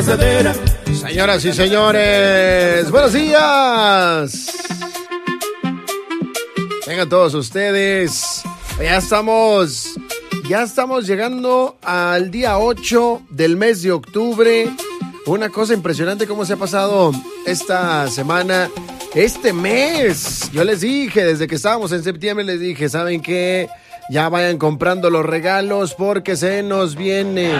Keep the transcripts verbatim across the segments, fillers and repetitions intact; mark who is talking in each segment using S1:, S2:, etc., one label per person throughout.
S1: Señoras y señores, buenos días. Vengan todos ustedes. Ya estamos, ya estamos llegando al día ocho del mes de octubre. Una cosa impresionante cómo se ha pasado esta semana, este mes. Yo les dije, desde que estábamos en septiembre, les dije, ¿saben qué? Ya vayan comprando los regalos porque se nos viene.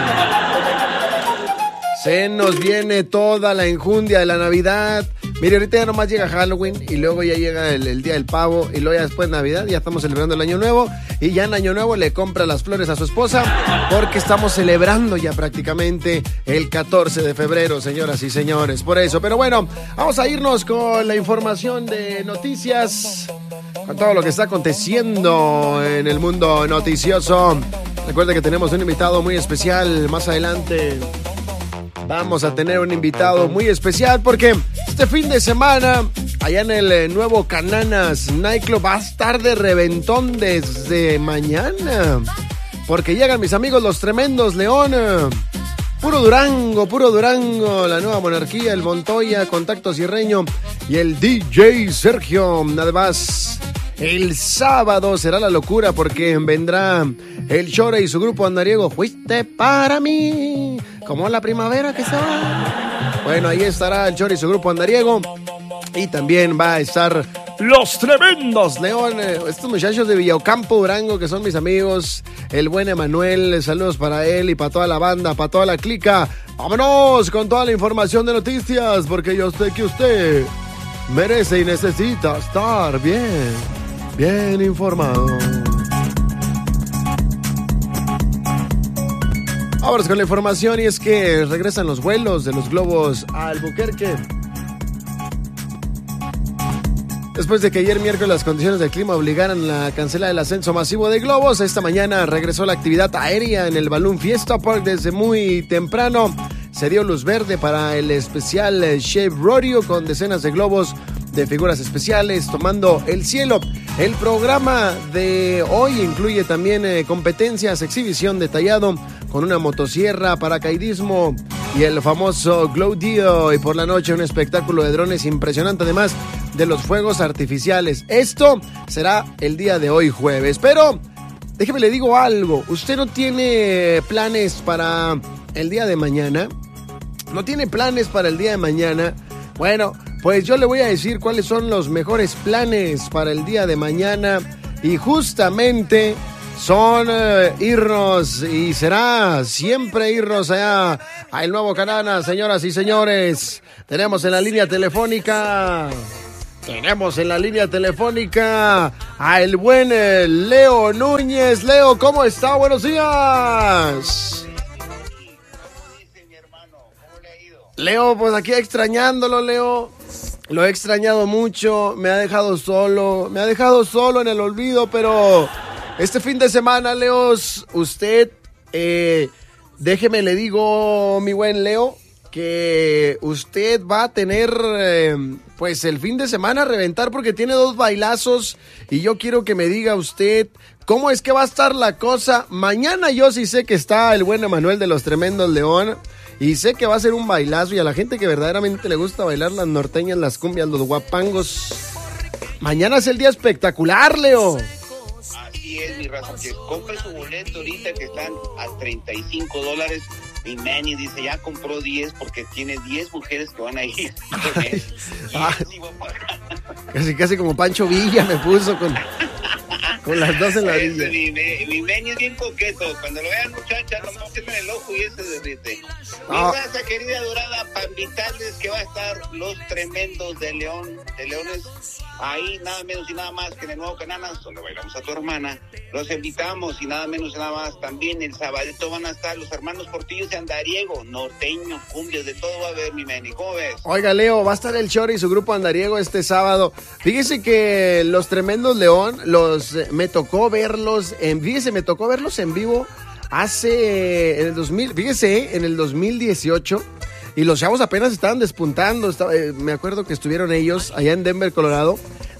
S1: Se nos viene toda la enjundia de la Navidad. Mire, ahorita ya nomás llega Halloween y luego ya llega el, el día del pavo y luego ya después Navidad, ya estamos celebrando el Año Nuevo y ya en Año Nuevo le compra las flores a su esposa porque estamos celebrando ya prácticamente el catorce de febrero, señoras y señores, por eso. Pero bueno, vamos a irnos con la información de noticias, con todo lo que está aconteciendo en el mundo noticioso. Recuerden que tenemos un invitado muy especial más adelante. Vamos a tener un invitado muy especial porque este fin de semana, allá en el nuevo Cananas Nightclub, va a estar de reventón desde mañana. Porque llegan mis amigos los tremendos León. Puro Durango, puro Durango, la nueva monarquía, el Montoya, Contacto Sierreño y el D J Sergio. Además, el sábado será la locura porque vendrá el Chore y su grupo andariego. Fuiste para mí, como la primavera que se va. Bueno, ahí estará el Chore y su grupo andariego. Y también va a estar los tremendos León. Estos muchachos de Villocampo, Durango, que son mis amigos. El buen Emanuel, saludos para él y para toda la banda, para toda la clica. Vámonos con toda la información de noticias, porque yo sé que usted merece y necesita estar bien, bien informado. Ahora con la información, y es que regresan los vuelos de los globos a Albuquerque. Después de que ayer miércoles las condiciones del clima obligaran a cancelar el ascenso masivo de globos, esta mañana regresó la actividad aérea en el Balloon Fiesta Park desde muy temprano. Se dio luz verde para el especial Shave Rodeo con decenas de globos de figuras especiales tomando el cielo. El programa de hoy incluye también eh, competencias, exhibición detallado con una motosierra, paracaidismo y el famoso Glow Dio, y por la noche un espectáculo de drones impresionante, además de los fuegos artificiales. Esto será el día de hoy jueves, pero déjeme le digo algo, ¿usted no tiene planes para el día de mañana? ¿No tiene planes para el día de mañana? Bueno, pues yo le voy a decir cuáles son los mejores planes para el día de mañana, y justamente son uh, irnos, y será siempre irnos allá al nuevo Cananas, señoras y señores. Tenemos en la línea telefónica, tenemos en la línea telefónica a el buen eh, Leo Núñez. Leo, ¿cómo está? Buenos días. Leo, pues aquí extrañándolo, Leo. Lo he extrañado mucho, me ha dejado solo, me ha dejado solo en el olvido, pero este fin de semana, Leos, usted, eh, déjeme le digo, mi buen Leo, que usted va a tener, eh, pues el fin de semana a reventar porque tiene dos bailazos, y yo quiero que me diga usted cómo es que va a estar la cosa. Mañana yo sí sé que está el buen Emanuel de los tremendos León, y sé que va a ser un bailazo, y a la gente que verdaderamente le gusta bailar las norteñas, las cumbias, los guapangos, mañana es el día espectacular, Leo.
S2: Así es, mi raza, que compre su boleto ahorita que están a treinta y cinco dólares. Mi Manny dice, ya compró diez porque tiene diez mujeres que van a ir.
S1: Ah, casi, casi como Pancho Villa me puso con, con las dos en la orilla.
S2: Mi, mi Manny es bien coqueto. Cuando lo vean, muchachas, nomás tienen el ojo y ese derrite. Ah. Mi raza querida dorada, para invitarles que va a estar los tremendos de León, de Leones, ahí nada menos y nada más que en el nuevo Cananas, donde bailamos a tu hermana. Los invitamos, y nada menos y nada más, también el sabadito van a estar los hermanos Portillos de Andariego, norteño, cumbias, de todo va a haber, mi Manny. ¿Cómo ves?
S1: Oiga, Leo, va a estar el Chore y su grupo Andariego este sábado. Fíjese que los tremendos León, los eh, me tocó verlos en, fíjese, me tocó verlos en vivo hace, en el dos mil, fíjese, eh, en el dos mil dieciocho. Y los chavos apenas estaban despuntando. Estaba, eh, me acuerdo que estuvieron ellos allá en Denver, Colorado.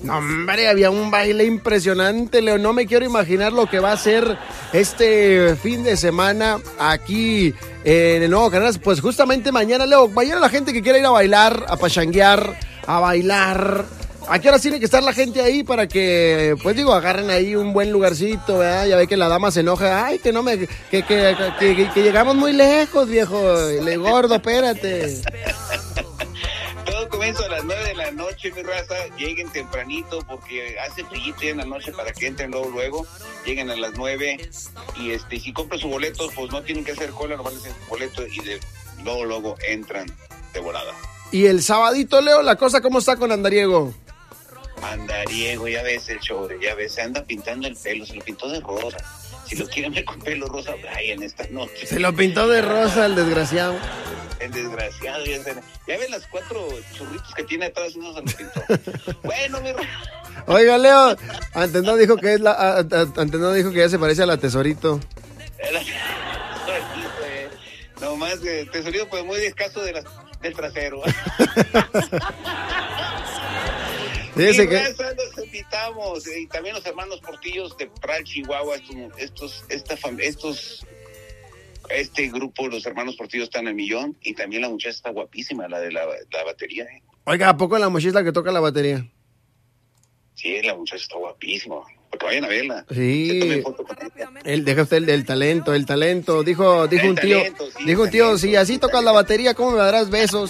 S1: No, hombre, había un baile impresionante, Leo. No me quiero imaginar lo que va a ser este fin de semana aquí en el Nuevo Canales. Pues justamente mañana, Leo, mañana la gente que quiera ir a bailar, a pachanguear, a bailar. ¿A qué hora tiene que estar la gente ahí para que, pues digo, agarren ahí un buen lugarcito, ¿verdad? Ya ve que la dama se enoja. Ay, que no me, que, que, que, que, que llegamos muy lejos, viejo. Le gordo, espérate.
S2: Todo comienza a las nueve de la noche, mi raza. Lleguen tempranito porque hace frío en la noche para que entren luego, luego. Lleguen a las nueve y este, si compran sus boletos, pues no tienen que hacer cola, nomás hacen su boleto y de, luego, luego entran de volada.
S1: Y el sabadito, Leo, ¿la cosa cómo está con Andariego?
S2: Andariego, ya ves el show, ya ves, se anda pintando el pelo, se lo pintó de rosa. Si lo quieren ver con pelo rosa, Brian, esta noche.
S1: Se lo pintó de rosa el desgraciado.
S2: El desgraciado, ya, se, ya ven las cuatro churritos que tiene atrás, uno se lo pintó. Bueno, mi ro...
S1: Oiga, Leo, antes no dijo que es la, antes no dijo que ya se parece a la Tesorito.
S2: No más, eh, Tesorito, pues muy escaso de la, del trasero.
S1: Dice
S2: y
S1: que...
S2: raza, los invitamos, y también los hermanos Portillos de Pral, Chihuahua, estos, estos, esta fam- estos, este grupo, los hermanos Portillos están al millón, y también la muchacha está guapísima, la de la, la batería. ¿eh?
S1: Oiga, ¿a poco la muchacha es la que toca la batería?
S2: Sí, la muchacha está guapísima, porque vayan a verla.
S1: Sí, él, deja usted el del talento, el talento, dijo, dijo el un tío, talento, sí, dijo un tío, talento, si así tocas la batería, ¿cómo me darás besos?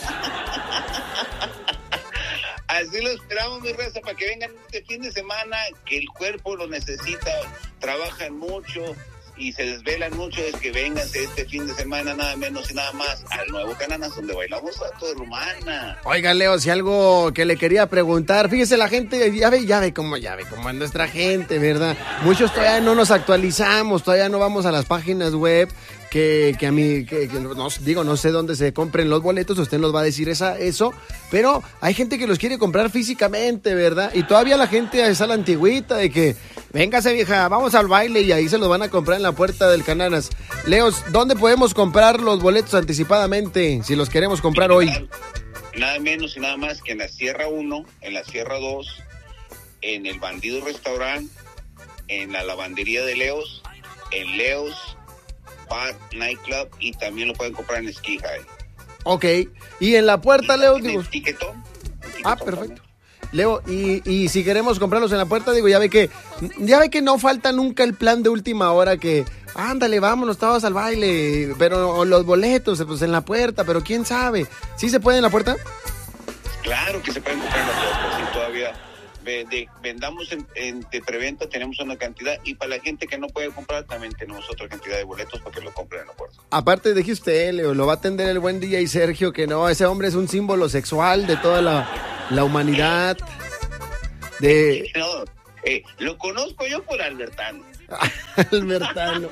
S2: Así lo esperamos, mi raza, para que vengan este fin de semana, que el cuerpo lo necesita, trabajan mucho y se desvelan mucho, es que vengan este fin de semana, nada menos y nada más, al Nuevo Cananas, donde bailamos a todo rumana.
S1: Oiga, Leo, si algo que le quería preguntar, fíjese la gente, ya ve, ya ve cómo, ya ve cómo es nuestra gente, ¿verdad? Muchos todavía no nos actualizamos, todavía no vamos a las páginas web, que, que a mí, que, que no, digo, no sé dónde se compren los boletos, usted nos va a decir esa, eso, pero hay gente que los quiere comprar físicamente, ¿verdad? Y todavía la gente es a la antigüita de que, véngase vieja, vamos al baile y ahí se los van a comprar en la puerta del Cananas. Leos, ¿dónde podemos comprar los boletos anticipadamente si los queremos comprar hoy?
S2: Nada, nada menos y nada más que en la Sierra uno, en la Sierra dos, en el Bandido Restaurant, en la Lavandería de Leos, en Leos Bar Nightclub y también lo pueden comprar en Ski High.
S1: Ok, y en la puerta, Leo,
S2: digo...
S1: digo...
S2: Tiquetón,
S1: ah, perfecto. También. Leo, y, y si queremos comprarlos en la puerta, digo, ya ve que ya ve que no falta nunca el plan de última hora que, ándale, vámonos todos al baile, pero los boletos, pues en la puerta, pero quién sabe, ¿sí se puede en la puerta?
S2: Claro que se pueden comprar en la puerta, sí, todavía de, de, vendamos en, en, de preventa, tenemos una cantidad, y para la gente que no puede comprar, también tenemos otra cantidad de boletos para que lo compren en la puerta.
S1: Aparte, deje usted, Leo, lo va a atender el buen D J Sergio, que no, ese hombre es un símbolo sexual de toda la, la humanidad. De...
S2: No, eh, lo conozco yo por Albertano.
S1: Albertano.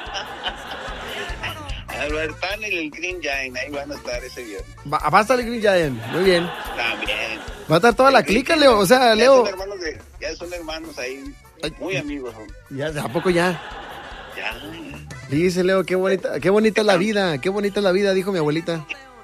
S2: Albertano y el Green Giant, ahí van a estar ese viernes.
S1: Va, va a estar el Green Giant, muy bien.
S2: También.
S1: Va a estar toda el la clica, Leo, o sea,
S2: ya
S1: Leo.
S2: Son hermanos de, ya son hermanos ahí, muy amigos. Son.
S1: Ya, ¿a poco ya?
S2: Ya.
S1: Dice Leo, qué bonita, qué bonita es la vida, qué bonita es la vida, dijo mi abuelita.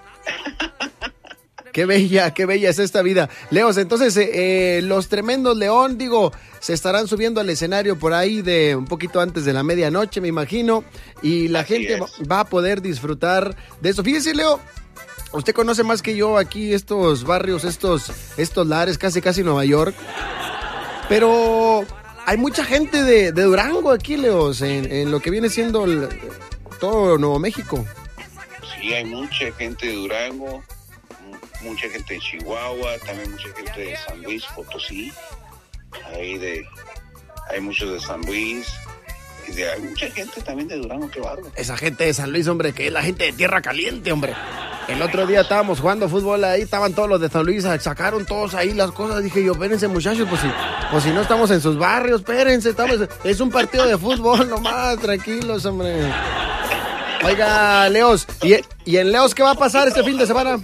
S1: Qué bella, qué bella es esta vida. Leos, entonces, eh, los tremendos León, digo, se estarán subiendo al escenario por ahí de un poquito antes de la medianoche, me imagino, y la
S2: Así
S1: gente
S2: es.
S1: va a poder disfrutar de eso. Fíjese, Leo, usted conoce más que yo aquí estos barrios, estos, estos lares, casi casi Nueva York, pero hay mucha gente de, de Durango aquí, Leos, en, en lo que viene siendo el, todo Nuevo México.
S2: Sí, hay mucha gente de Durango, mucha gente de Chihuahua, también mucha gente de San Luis Potosí, ahí de, hay muchos de San Luis, y de, hay mucha gente también de Durango, qué bárbaro.
S1: Esa gente de San Luis, hombre, que es la gente de Tierra Caliente, hombre. El otro día estábamos jugando fútbol ahí, estaban todos los de San Luis, sacaron todos ahí las cosas, dije yo, espérense muchachos, pues si, pues si no estamos en sus barrios, espérense, estamos, es un partido de fútbol nomás, tranquilos, hombre. Oiga, Leos, ¿y, y en Leos qué va a pasar este fin de semana?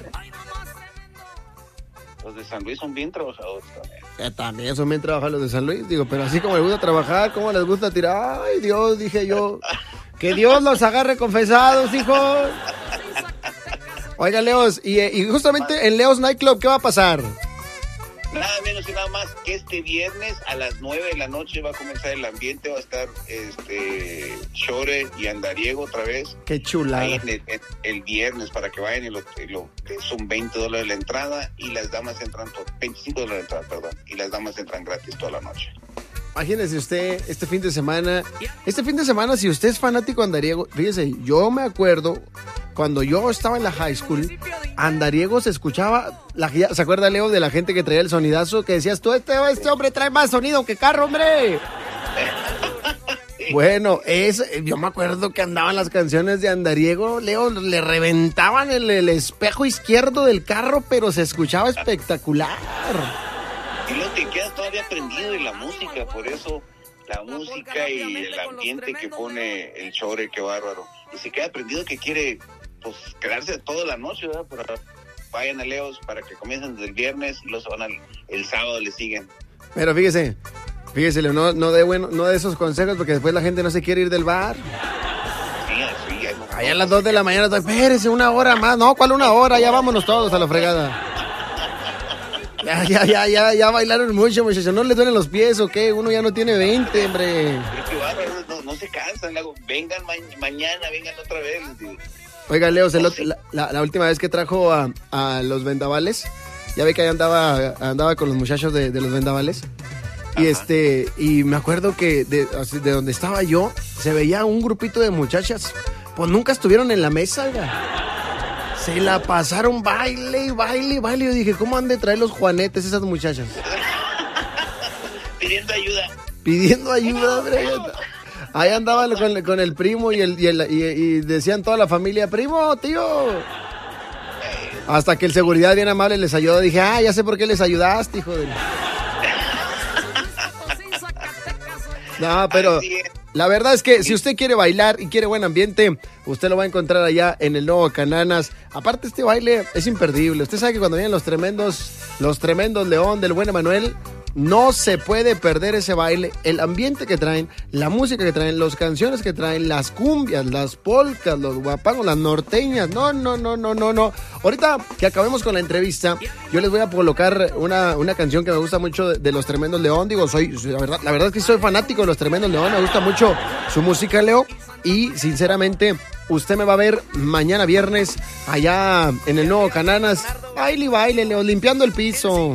S2: Los de San Luis son bien trabajadores también.
S1: Eh, también son bien trabajados los de San Luis, digo, pero así como les gusta trabajar, como les gusta tirar, ay Dios, dije yo, que Dios los agarre confesados, hijos. Oiga, Leos, y, y justamente en Leos Nightclub, ¿qué va a pasar?
S2: Nada menos y nada más que este viernes a las nueve de la noche va a comenzar el ambiente, va a estar este Shore y Andariego otra vez.
S1: Qué chulada.
S2: Ahí en el, en el viernes para que vayan y lo, y lo son veinte dólares la entrada y las damas entran, veinticinco dólares la entrada, perdón, y las damas entran gratis toda la noche.
S1: Imagínese usted, este fin de semana, este fin de semana, si usted es fanático de Andariego, fíjese, yo me acuerdo cuando yo estaba en la high school, Andariego se escuchaba, la, ¿se acuerda, Leo, de la gente que traía el sonidazo? Que decías, tú, este, este hombre trae más sonido que carro, hombre. Bueno, es, yo me acuerdo que andaban las canciones de Andariego, Leo, le reventaban el, el espejo izquierdo del carro, pero se escuchaba espectacular.
S2: Y lo te quedas todavía prendido de la música, por eso la música y el ambiente que pone el Shore, qué bárbaro. Y se queda prendido que quiere, pues, quedarse toda la noche, ¿verdad? Pero vayan a Leos para que comiencen desde el viernes y los van al, el sábado le siguen.
S1: Pero fíjese, fíjese, no, no de bueno, no de esos consejos porque después la gente no se quiere ir del bar.
S2: Sí, sí, ya no,
S1: allá a las dos de la mañana, espérese una hora más. No, ¿cuál una hora? Ya vámonos todos a la fregada. Ya, ya, ya, ya, ya bailaron mucho, muchachos. ¿No les duelen los pies o qué? Uno ya no tiene veinte, hombre.
S2: Pero qué bárbaro, no, no se cansan. Luego, vengan ma- mañana, vengan otra vez.
S1: Oiga, Leo, no, sí. la, la, la última vez que trajo a, a los vendavales, ya ve que ahí andaba, andaba con los muchachos de, de los vendavales. Ajá. Y este, y me acuerdo que de, de donde estaba yo, se veía un grupito de muchachas. Pues nunca estuvieron en la mesa, oiga. Se la pasaron baile, baile, baile. Yo dije, ¿cómo han de traer los juanetes esas muchachas?
S2: Pidiendo ayuda.
S1: Pidiendo ayuda, hombre. Ahí andaban con, con el primo y, el, y, el, y, y decían toda la familia, primo, tío. Hasta que el seguridad bien amable les ayudó. Dije, ah, ya sé por qué les ayudaste, hijo de... No, pero... la verdad es que si usted quiere bailar y quiere buen ambiente, usted lo va a encontrar allá en el nuevo Cananas. Aparte, este baile es imperdible. Usted sabe que cuando vienen los tremendos, los tremendos León del buen Emanuel, no se puede perder ese baile. El ambiente que traen, la música que traen, las canciones que traen, las cumbias, las polcas, los guapangos, las norteñas. No, no, no, no, no, no. Ahorita que acabemos con la entrevista, yo les voy a colocar una, una canción que me gusta mucho de, de los tremendos León. Digo, soy, la verdad, la verdad es que soy fanático de los tremendos León. Me gusta mucho su música, Leo. Y sinceramente, usted me va a ver mañana viernes allá en el nuevo Cananas. Baile y baile, Leo, limpiando el piso.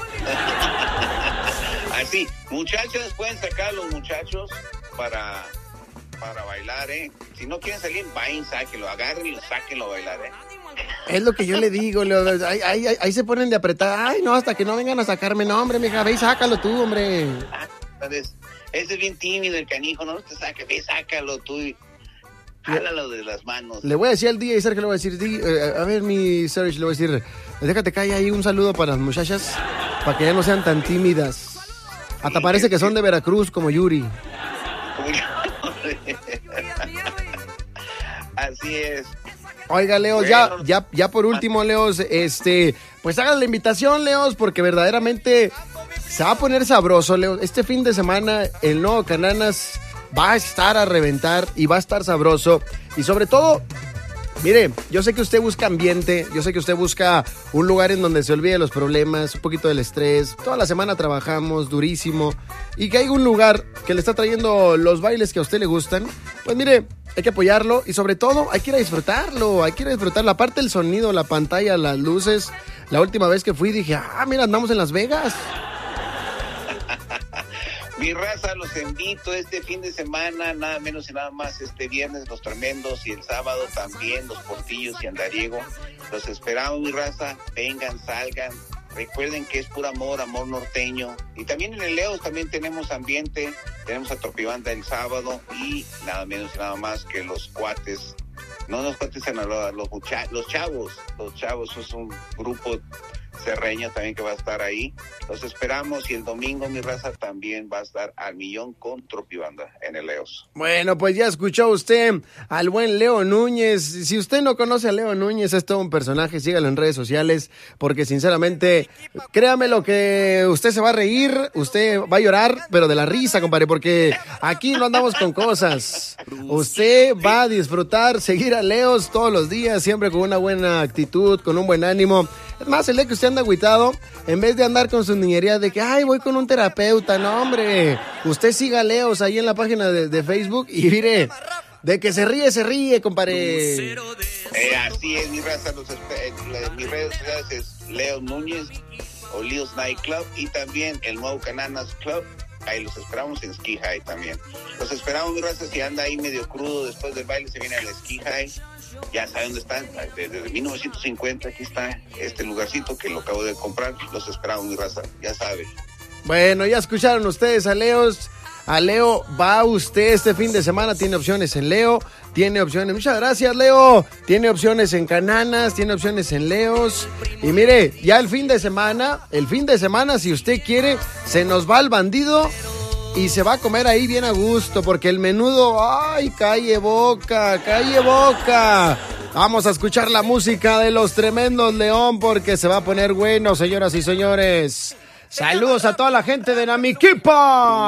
S2: Así, muchachos, pueden sacar a los muchachos para, para bailar, ¿eh? Si no quieren salir, vayan, sáquenlo, agárrenlo, sáquenlo a bailar, ¿eh?
S1: Es lo que yo le digo, Leo. Ahí, ahí, ahí se ponen de apretar. Ay, no, hasta que no vengan a sacarme. No, hombre, mija, ve y sácalo tú, hombre.
S2: Ah, ¿sabes? Ese es bien tímido el canijo, no te saques, ve, sácalo tú y jálalo de las manos.
S1: Le voy a decir al D J Sergio, le voy a decir, eh, a ver, mi Sergio, le voy a decir, déjate caer ahí un saludo para las muchachas, para que ya no sean tan tímidas. Hasta sí, parece que son de Veracruz, como Yuri.
S2: Así es.
S1: Oiga, Leos, bueno. ya, ya, ya por último, Leos, este, pues hagan la invitación, Leos, porque verdaderamente se va a poner sabroso, Leos. Este fin de semana, el nuevo Cananas va a estar a reventar y va a estar sabroso. Y sobre todo, mire, yo sé que usted busca ambiente, yo sé que usted busca un lugar en donde se olvide los problemas, un poquito del estrés. Toda la semana trabajamos durísimo y que haya un lugar que le está trayendo los bailes que a usted le gustan. Pues mire, hay que apoyarlo y sobre todo hay que ir a disfrutarlo, hay que ir a disfrutarlo. Aparte el sonido, la pantalla, las luces. La última vez que fui dije, ah, mira, andamos en Las Vegas.
S2: Mi raza, los invito este fin de semana, nada menos y nada más, este viernes los tremendos y el sábado también los Portillos y Andariego. Los esperamos, mi raza, vengan, salgan, recuerden que es puro amor, amor norteño. Y también en el Leos también tenemos ambiente, tenemos a Tropibanda el sábado y nada menos y nada más que los cuates, no los cuates en la, los, los chavos, los chavos es un grupo serreño también que va a estar ahí. Los esperamos y el domingo, mi raza, también va a estar al millón con Tropibanda en el Leos.
S1: Bueno, pues ya escuchó usted al buen Leo Núñez. Si usted no conoce a Leo Núñez, es todo un personaje, sígalo en redes sociales, porque sinceramente, créame lo que usted se va a reír, usted va a llorar, pero de la risa, compadre, porque aquí no andamos con cosas. Usted va a disfrutar, seguir a Leos todos los días, siempre con una buena actitud, con un buen ánimo. Es más, el día que usted anda agüitado, en vez de andar con sus niñerías de que, ay, voy con un terapeuta, no, hombre. Usted siga a Leos ahí en la página de, de Facebook y mire, de que se ríe, se ríe, compadre.
S2: Eh, así es, mi raza. Los, eh, mis redes sociales es Leo Núñez o Leo's Night Club y también el nuevo Cananas Club. Ahí los esperamos en Ski High también. Los esperamos, mi raza. Si anda ahí medio crudo después del baile, se viene al Ski High. Ya saben dónde están. Desde mil novecientos cincuenta aquí está este lugarcito que lo acabo de comprar. Los esperamos, mi raza. Ya saben.
S1: Bueno, ya escucharon ustedes a Leos. A Leo va usted este fin de semana. Tiene opciones en Leo. Tiene opciones. Muchas gracias, Leo. Tiene opciones en Cananas. Tiene opciones en Leos. Y mire, ya el fin de semana, el fin de semana, si usted quiere, se nos va al Bandido y se va a comer ahí bien a gusto. Porque el menudo, ay, calle boca, calle boca. Vamos a escuchar la música de los tremendos León porque se va a poner bueno, señoras y señores. Saludos a toda la gente de Namiquipa.